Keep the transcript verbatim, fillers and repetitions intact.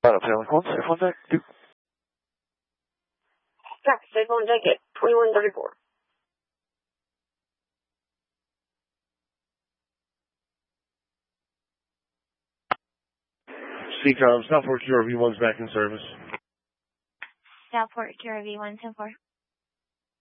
Final Panic one, safe one deck, two. Jack, safe on deck at twenty-one thirty-four. C COM, Southport Q R V one's back in service. Southport Q R V one ten four.